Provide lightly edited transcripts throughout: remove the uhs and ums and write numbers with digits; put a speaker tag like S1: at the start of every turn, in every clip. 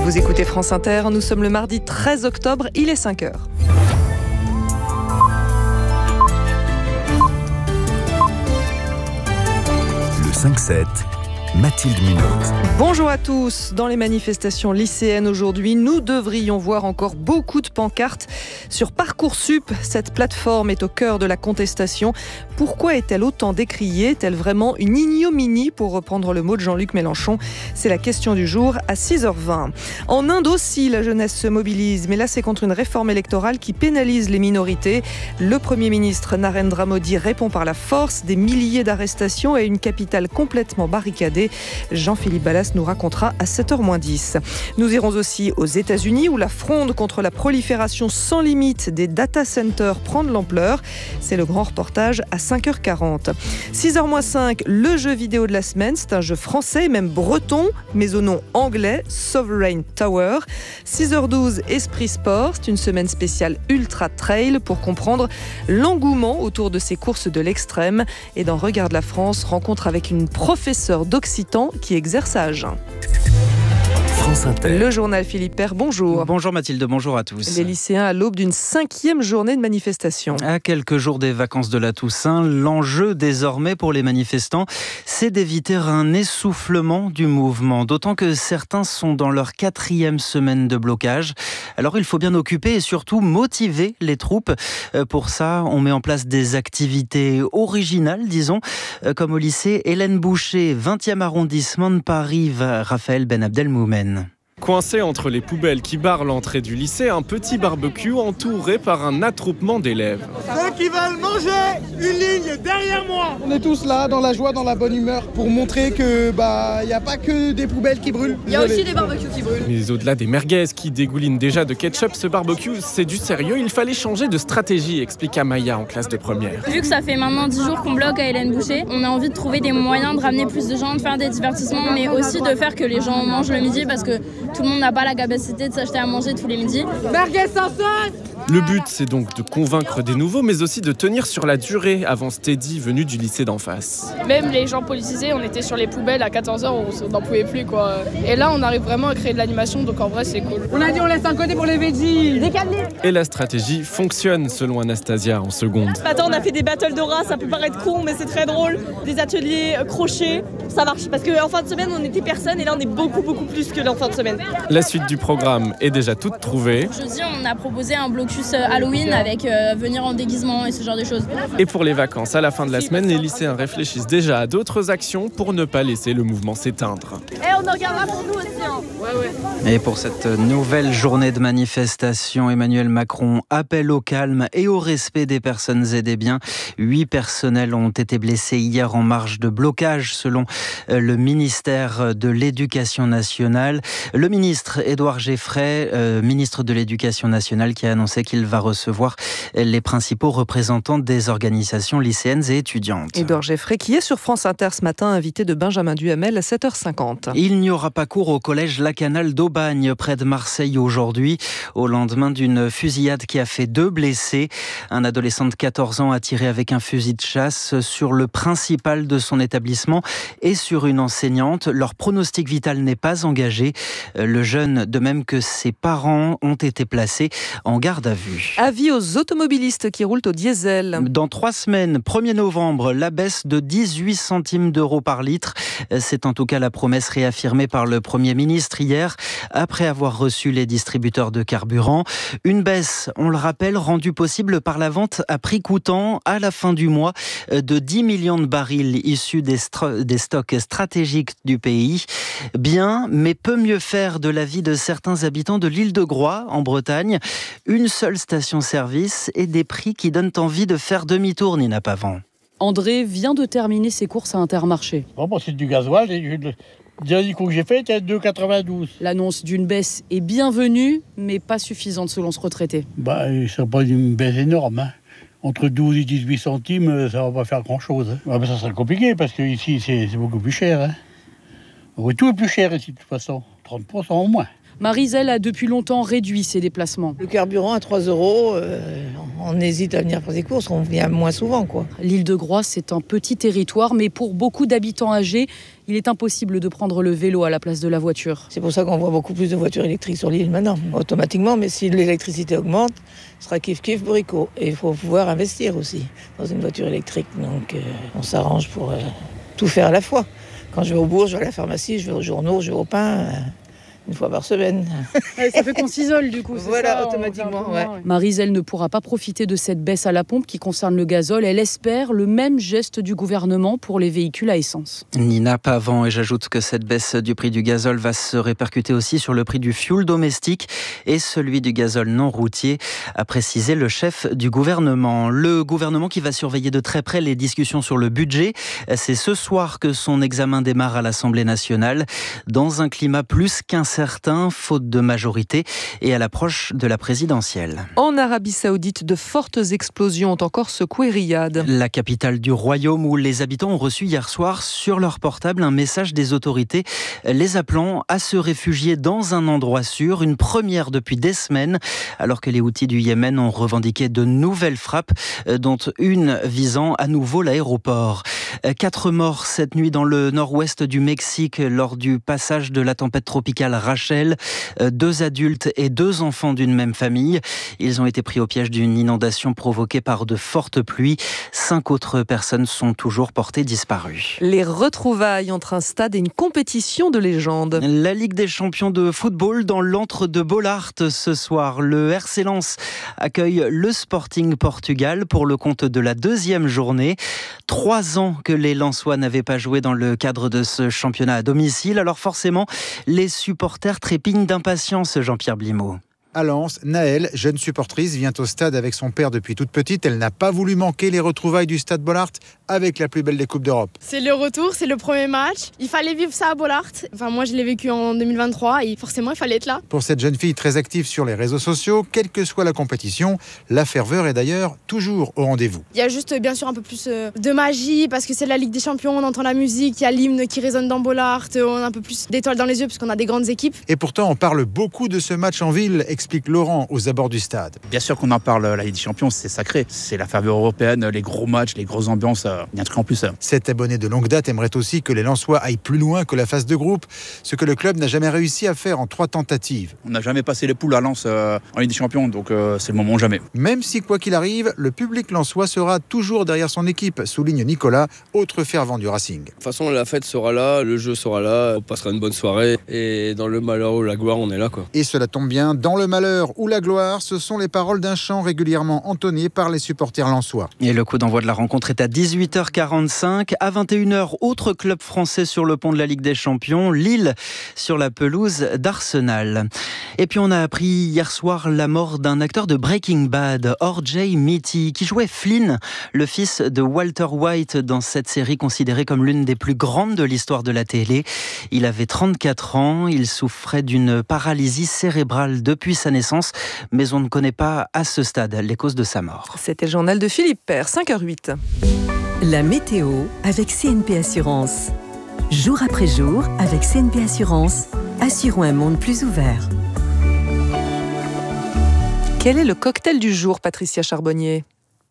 S1: Vous écoutez France Inter, nous sommes le mardi 13 octobre, il est 5h.
S2: Le 5-7, Mathilde Munoz.
S1: Bonjour à tous. Dans les manifestations lycéennes aujourd'hui, nous devrions voir encore beaucoup de pancartes sur Parcoursup. Cette plateforme est au cœur de la contestation. Pourquoi est-elle autant décriée ? Est-elle vraiment une ignominie, pour reprendre le mot de Jean-Luc Mélenchon ? C'est la question du jour à 6h20. En Inde aussi, la jeunesse se mobilise, mais là c'est contre une réforme électorale qui pénalise les minorités. Le Premier ministre Narendra Modi répond par la force, des milliers d'arrestations et une capitale complètement barricadée. Jean-Philippe Ballas nous racontera à 7h-10. Nous irons aussi aux États-Unis où la fronde contre la prolifération sans limite des data centers prend de l'ampleur. C'est le grand reportage à 5h40. 6h-5, le jeu vidéo de la semaine, c'est un jeu français, même breton, mais au nom anglais, Sovereign Tower. 6h12, Esprit Sport, c'est une semaine spéciale Ultra Trail pour comprendre l'engouement autour de ces courses de l'extrême. Et dans Regarde la France, rencontre avec une professeure d'occitan qui exerce à Agen.
S2: France Inter.
S1: Le journal Philippe Père, bonjour.
S3: Bonjour Mathilde, bonjour à tous.
S1: Les lycéens à l'aube d'une 5e journée de manifestation.
S3: À quelques jours des vacances de la Toussaint, l'enjeu désormais pour les manifestants, c'est d'éviter un essoufflement du mouvement. D'autant que certains sont dans leur 4e semaine de blocage. Alors il faut bien occuper et surtout motiver les troupes. Pour ça, on met en place des activités originales, disons, comme au lycée Hélène Boucher, 20e arrondissement de Paris, Raphaël Ben Abdelmoumen.
S4: Coincé entre les poubelles qui barrent l'entrée du lycée, un petit barbecue entouré par un attroupement d'élèves.
S5: Ceux qui veulent manger, une ligne derrière moi.
S6: On est tous là, dans la joie, dans la bonne humeur, pour montrer que y a pas que des poubelles qui brûlent.
S7: Il y a aussi des barbecues qui brûlent.
S4: Mais au-delà des merguez qui dégoulinent déjà de ketchup, ce barbecue, c'est du sérieux. Il fallait changer de stratégie, explique Amaya en classe de première.
S7: Vu que ça fait maintenant 10 jours qu'on bloque à Hélène Boucher, on a envie de trouver des moyens de ramener plus de gens, de faire des divertissements, mais aussi de faire que les gens mangent le midi parce que tout le monde n'a pas la capacité de s'acheter à manger tous les midis.
S5: Merguez sans sauce.
S4: Le but, c'est donc de convaincre des nouveaux, mais aussi de tenir sur la durée, avance Teddy, venu du lycée d'en face.
S8: Même les gens politisés, on était sur les poubelles à 14h, on n'en pouvait plus quoi. Et là, on arrive vraiment à créer de l'animation, donc en vrai, c'est cool.
S5: On a dit on laisse un côté pour les veggies.
S4: Et la stratégie fonctionne, selon Anastasia, en seconde.
S9: Attends, on a fait des battles de rats, ça peut paraître con, mais c'est très drôle. Des ateliers crochets, ça marche. Parce qu'en fin de semaine, on était personne, et là, on est beaucoup plus que en fin de semaine.
S4: La suite du programme est déjà toute trouvée.
S7: Jeudi, on a proposé un blocus Halloween avec venir en déguisement et ce genre de choses.
S4: Et pour les vacances, à la fin de la semaine, les lycéens réfléchissent déjà à d'autres actions pour ne pas laisser le mouvement s'éteindre.
S9: On en regardera pour nous aussi. Ouais.
S3: Et pour cette nouvelle journée de manifestation, Emmanuel Macron appelle au calme et au respect des personnes et des biens. 8 personnels ont été blessés hier en marge de blocage, selon le ministère de l'Éducation nationale. Le ministre Édouard Geffray, ministre de l'Éducation nationale, qui a annoncé qu'il va recevoir les principaux représentants des organisations lycéennes et étudiantes.
S1: Édouard Geffray, qui est sur France Inter ce matin, invité de Benjamin Duhamel à 7h50.
S3: Il n'y aura pas cours au collège Lacanal d'Aubagne, près de Marseille aujourd'hui, au lendemain d'une fusillade qui a fait 2 blessés. Un adolescent de 14 ans a tiré avec un fusil de chasse sur le principal de son établissement et sur une enseignante. Leur pronostic vital n'est pas engagé. Le jeune, de même que ses parents, ont été placés en garde à vue.
S1: Avis aux automobilistes qui roulent au diesel.
S3: Dans 3 semaines, 1er novembre, la baisse de 18 centimes d'euros par litre. C'est en tout cas la promesse réaffirmée par le Premier ministre hier, après avoir reçu les distributeurs de carburant. Une baisse, on le rappelle, rendue possible par la vente à prix coûtant à la fin du mois de 10 millions de barils issus des stocks stratégiques du pays. Bien, mais peut mieux faire de l'avis de certains habitants de l'île de Groix, en Bretagne. Une seule station-service et des prix qui donnent envie de faire demi-tour, Nina Pavant.
S10: André vient de terminer ses courses à Intermarché.
S11: Bon, c'est du gasoil. Le dernier coup que j'ai fait était 2,92.
S10: L'annonce d'une baisse est bienvenue, mais pas suffisante selon ce retraité.
S11: C'est pas une baisse énorme. Hein. Entre 12 et 18 centimes, ça va pas faire grand-chose. Hein. Ça sera compliqué parce qu'ici, c'est beaucoup plus cher. Hein. Tout est plus cher ici, de toute façon. 30% au moins.
S10: Maryse, elle, a depuis longtemps réduit ses déplacements.
S12: Le carburant à 3 €, on hésite à venir faire des courses, on vient moins souvent, quoi.
S10: L'île de Groix, c'est un petit territoire, mais pour beaucoup d'habitants âgés, il est impossible de prendre le vélo à la place de la voiture.
S12: C'est pour ça qu'on voit beaucoup plus de voitures électriques sur l'île maintenant, automatiquement. Mais si l'électricité augmente, ce sera kiff-kiff bourricot. Et il faut pouvoir investir aussi dans une voiture électrique. Donc on s'arrange pour tout faire à la fois. Quand je vais au bourg, je vais à la pharmacie, je vais aux journaux, je vais au pain... une fois par semaine.
S10: Ça fait qu'on s'isole du coup, c'est
S12: voilà,
S10: ça,
S12: automatiquement. Ouais.
S10: Maryse, elle ne pourra pas profiter de cette baisse à la pompe qui concerne le gazole. Elle espère le même geste du gouvernement pour les véhicules à essence.
S3: Nina Pavant, et j'ajoute que cette baisse du prix du gazole va se répercuter aussi sur le prix du fioul domestique et celui du gazole non routier, a précisé le chef du gouvernement. Le gouvernement qui va surveiller de très près les discussions sur le budget. C'est ce soir que son examen démarre à l'Assemblée nationale, dans un climat plus qu'incertain, faute de majorité et à l'approche de la présidentielle.
S1: En Arabie Saoudite, de fortes explosions ont encore secoué Riyad.
S3: La capitale du royaume, où les habitants ont reçu hier soir sur leur portable un message des autorités les appelant à se réfugier dans un endroit sûr, une première depuis des semaines, alors que les Houthis du Yémen ont revendiqué de nouvelles frappes, dont une visant à nouveau l'aéroport. 4 morts cette nuit dans le nord-ouest du Mexique lors du passage de la tempête tropicale Rachel. 2 adultes et 2 enfants d'une même famille. Ils ont été pris au piège d'une inondation provoquée par de fortes pluies. 5 autres personnes sont toujours portées disparues.
S1: Les retrouvailles entre un stade et une compétition de légende.
S3: La Ligue des champions de football dans l'antre de Bollaert ce soir. Le RC Lens accueille le Sporting Portugal pour le compte de la 2e journée. 3 ans que les Lensois n'avaient pas joué dans le cadre de ce championnat à domicile. Alors forcément, les supporters trépignent d'impatience, Jean-Pierre Blimaud.
S13: À Lens, Naël, jeune supportrice, vient au stade avec son père depuis toute petite. Elle n'a pas voulu manquer les retrouvailles du stade Bollaert avec la plus belle des Coupes d'Europe.
S8: C'est le retour, c'est le premier match. Il fallait vivre ça à Bollaert. Enfin, moi, je l'ai vécu en 2023 et forcément, il fallait être là.
S13: Pour cette jeune fille très active sur les réseaux sociaux, quelle que soit la compétition, la ferveur est d'ailleurs toujours au rendez-vous.
S8: Il y a juste, bien sûr, un peu plus de magie parce que c'est la Ligue des Champions, on entend la musique, il y a l'hymne qui résonne dans Bollaert, on a un peu plus d'étoiles dans les yeux parce qu'on a des grandes équipes.
S13: Et pourtant, on parle beaucoup de ce match en ville, explique Laurent aux abords du stade.
S14: Bien sûr qu'on en parle, la Ligue des Champions, c'est sacré. C'est la ferveur européenne, les gros matchs, les grosses ambiances, il y a un truc en plus.
S13: Cet abonné de longue date aimerait aussi que les Lensois aillent plus loin que la phase de groupe, ce que le club n'a jamais réussi à faire en 3 tentatives.
S14: On n'a jamais passé les poules à Lens en Ligue des Champions, donc c'est le moment jamais.
S13: Même si, quoi qu'il arrive, le public lensois sera toujours derrière son équipe, souligne Nicolas, autre fervent du Racing.
S15: De toute façon, la fête sera là, le jeu sera là, on passera une bonne soirée et dans le malheur ou la gloire, on est là, quoi.
S13: Et cela tombe bien, dans le malheur ou la gloire, ce sont les paroles d'un chant régulièrement entonné par les supporters lensois.
S3: Et le coup d'envoi de la rencontre est à 18h45. À 21h, autre club français sur le pont de la Ligue des Champions, Lille, sur la pelouse d'Arsenal. Et puis on a appris hier soir la mort d'un acteur de Breaking Bad, O.J. Mitty, qui jouait Flynn, le fils de Walter White dans cette série considérée comme l'une des plus grandes de l'histoire de la télé. Il avait 34 ans, il souffrait d'une paralysie cérébrale depuis sa naissance, mais on ne connaît pas à ce stade les causes de sa mort.
S1: C'était le journal de Philippe Père, 5h08.
S16: La météo avec CNP Assurance. Jour après jour, avec CNP Assurance, assurons un monde plus ouvert.
S1: Quel est le cocktail du jour, Patricia Charbonnier ?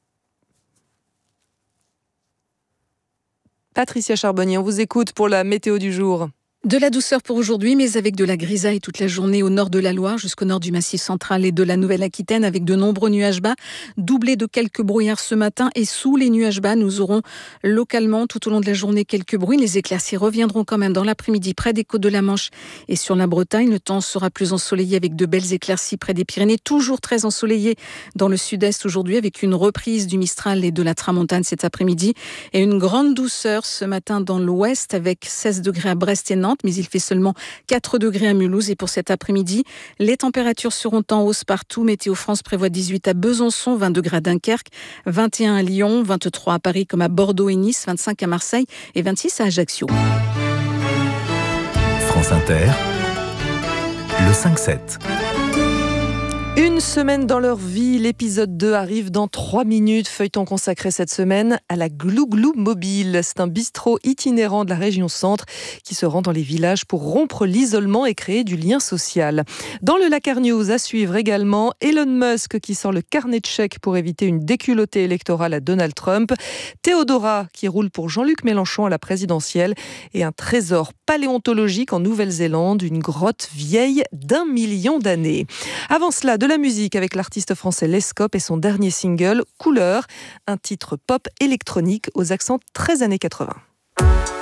S1: Patricia Charbonnier, on vous écoute pour la météo du jour.
S17: De la douceur pour aujourd'hui, mais avec de la grisaille toute la journée au nord de la Loire jusqu'au nord du Massif central et de la Nouvelle-Aquitaine, avec de nombreux nuages bas, doublés de quelques brouillards ce matin. Et sous les nuages bas, nous aurons localement tout au long de la journée quelques bruits. Les éclaircies reviendront quand même dans l'après-midi près des côtes de la Manche et sur la Bretagne. Le temps sera plus ensoleillé avec de belles éclaircies près des Pyrénées. Toujours très ensoleillé dans le sud-est aujourd'hui, avec une reprise du Mistral et de la Tramontane cet après-midi. Et une grande douceur ce matin dans l'ouest, avec 16 degrés à Brest et Nantes. Mais il fait seulement 4 degrés à Mulhouse. Et pour cet après-midi, les températures seront en hausse partout. Météo France prévoit 18 à Besançon, 20 degrés à Dunkerque, 21 à Lyon, 23 à Paris comme à Bordeaux et Nice, 25 à Marseille et 26 à Ajaccio.
S2: France Inter, le 5-7.
S1: Une semaine dans leur vie, l'épisode 2 arrive dans 3 minutes. Feuilleton consacré cette semaine à la Glouglou Mobile. C'est un bistrot itinérant de la région centre qui se rend dans les villages pour rompre l'isolement et créer du lien social. Dans le Lakar News, à suivre également Elon Musk qui sort le carnet de chèques pour éviter une déculottée électorale à Donald Trump, Théodora qui roule pour Jean-Luc Mélenchon à la présidentielle et un trésor paléontologique en Nouvelle-Zélande, une grotte vieille d'1 million d'années. Avant cela, de la musique avec l'artiste français Lescope et son dernier single, Couleur, un titre pop électronique aux accents très années 80.